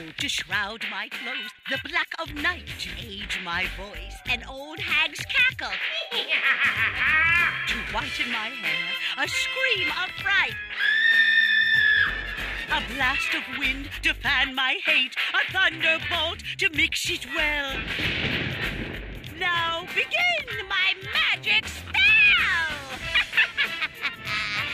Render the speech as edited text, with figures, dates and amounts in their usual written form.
To shroud my clothes, the black of night. To age my voice, an old hag's cackle. To whiten my hair, a scream of fright. A blast of wind to fan my hate, a thunderbolt to mix it well.